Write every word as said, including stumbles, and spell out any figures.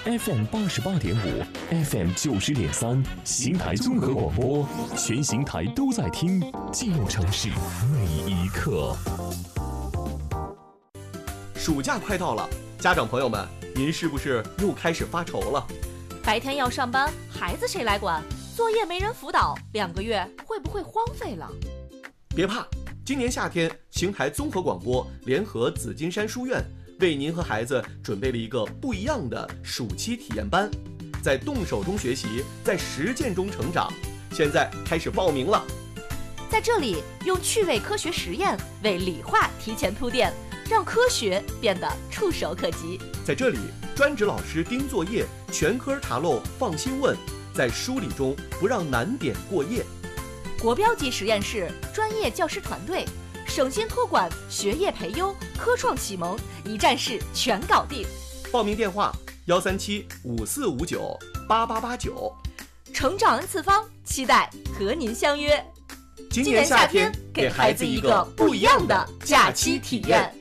F M 八十八点五 ，F M 九十点三，邢台综合广播，全邢台都在听，记录城市每一刻。 暑假快到了，家长朋友们，您是不是又开始发愁了？ 白天要上班，孩子谁来管？作业没人辅导，两个月会不会荒废了？ 别怕，今年夏天，邢台综合广播联合紫金山书院，为您和孩子准备了一个不一样的暑期体验班，在动手中学习，在实践中成长。现在开始报名了。 在这里，用趣味科学实验为理化提前铺垫，让科学变得触手可及。 在这里，专职老师盯作业，全科查漏放心问，在梳理中不让难点过夜。 国标级实验室，专业教师团队，省心托管，学业培优，科创启蒙，一站式全搞定。 报名电话：幺三七五四五九八八八九。 成长 N 次方，期待和您相约。 今年夏天，给孩子一个不一样的假期体验。